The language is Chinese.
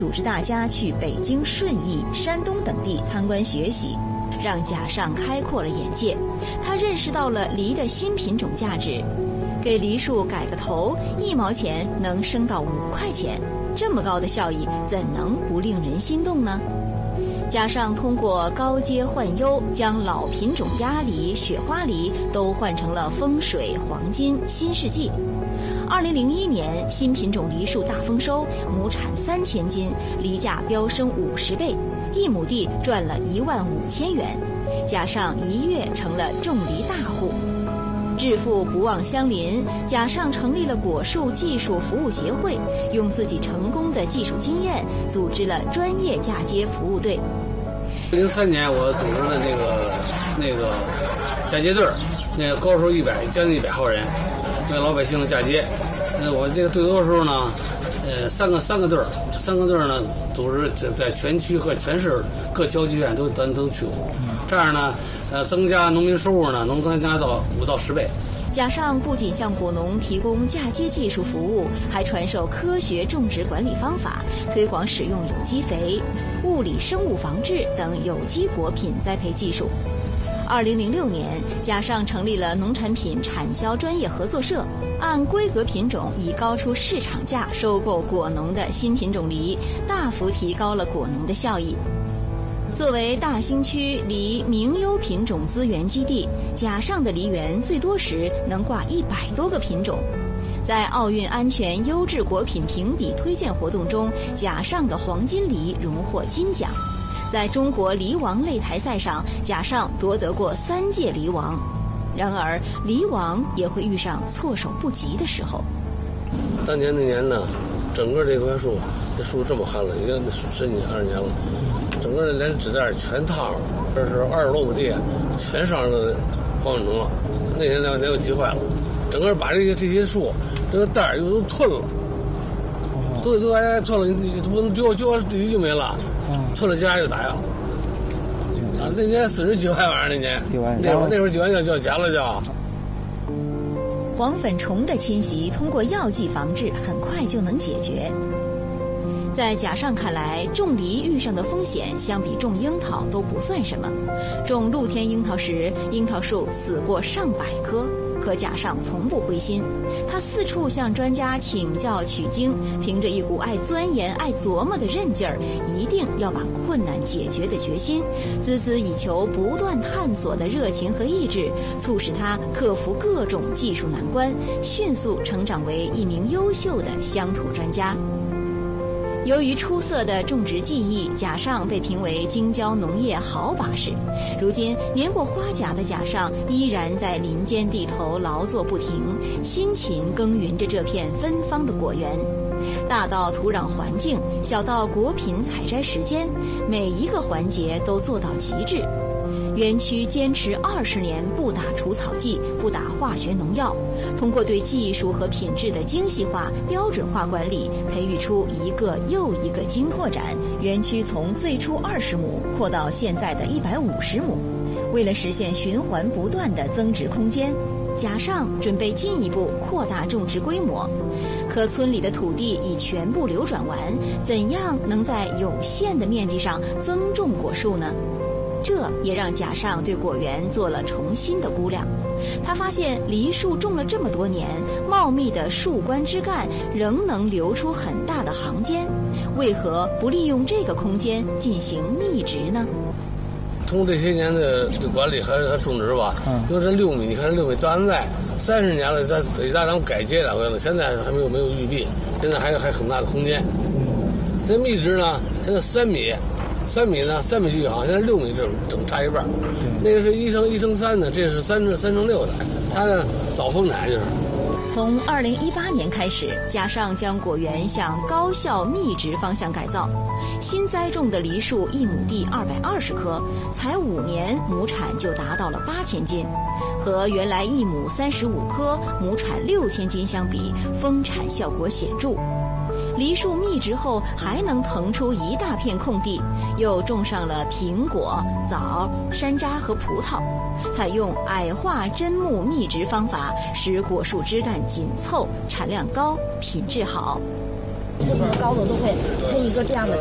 组织大家去北京、顺义、山东等地参观学习，让贾尚开阔了眼界。他认识到了梨的新品种价值，给梨树改个头，1毛钱能升到5块钱，这么高的效益怎能不令人心动呢？贾尚通过高阶换优，将老品种鸭梨、雪花梨都换成了风水、黄金、新世纪。2001年，新品种梨树大丰收，亩产3000斤，梨价飙升50倍，1亩地赚了15000元。贾尚一跃成了种梨大户。致富不忘乡邻，贾尚成立了果树技术服务协会，用自己成功的技术经验，组织了专业嫁接服务队。 03年，我组织的那个嫁接队，那个高手将近100号人，为老百姓嫁接。我这个最多的时候呢，三个队呢，组织在全区和全市各交际院咱都去过，这样呢，增加农民收入呢，能增加到5到10倍。 贾尚不仅向果农提供嫁接技术服务，还传授科学种植管理方法，推广使用有机肥、物理生物防治等有机果品栽培技术。2006年，贾尚成立了农产品产销专业合作社，按规格品种以高出市场价收购果农的新品种梨，大幅提高了果农的效益。作为大兴区梨名优品种资源基地，贾尚的梨园最多时能挂100多个品种。在奥运安全优质果品评比推荐活动中，贾尚的黄金梨荣获金奖。在中国梨王擂台赛上，贾尚夺得过3届梨王。然而，梨王也会遇上措手不及的时候。 当年那年呢，整个这棵树，这树这么旱了，已经10几20年了，整个连纸袋全烫了，这是20多亩地，全上了黄粉虫了。那天连给急坏了，整个把这些树，这个袋又都吞了，都吞了，你不能就梨就没了，吞了家就打烊。那年损失几万玩意儿，那会儿几万叫夹了叫。 黄粉虫的侵袭通过药剂防治很快就能解决。在贾尚看来，种梨遇上的风险相比种樱桃都不算什么。种露天樱桃时，樱桃树死过上百棵，可贾尚从不灰心，他四处向专家请教取经，凭着一股爱钻研、爱琢磨的韧劲儿，一定要把困难解决的决心，孜孜以求、不断探索的热情和意志，促使他克服各种技术难关，迅速成长为一名优秀的乡土专家。由于出色的种植技艺，贾尚被评为京郊农业好把式。如今年过花甲的贾尚依然在林间地头劳作不停，辛勤耕耘着这片芬芳的果园。大到土壤环境，小到果品采摘时间，每一个环节都做到极致。园区坚持20年不打除草剂，不打化学农药，通过对技术和品质的精细化、标准化管理，培育出一个又一个金拓展。园区从最初20亩扩到现在的150亩。为了实现循环不断的增值空间，贾尚准备进一步扩大种植规模。可村里的土地已全部流转完，怎样能在有限的面积上增种果树呢？这也让贾尚对果园做了重新的估量。他发现梨树种了这么多年，茂密的树冠枝干仍能留出很大的行间，为何不利用这个空间进行密植呢？ 通过这些年的管理和种植吧，因为这6米，你看这6米到现在30年了，咱们改接2回了，现在还没有育碧，现在还很大的空间。这密植呢，现在3米。3米呢，3米就一行，现在6米整差一半。那个是1乘3的，这是3乘6的。它呢早丰产就是。 从2018年开始，贾尚将果园向高效密植方向改造。新栽种的梨树1亩地220棵，才5年亩产就达到了8000斤，和原来1亩35棵亩产6000斤相比，丰产效果显著。梨树密植后还能腾出一大片空地，又种上了苹果、枣、山楂和葡萄，采用矮化针木密植方法，使果树枝干紧凑，产量高，品质好。 不同的高度都会抻一个这样的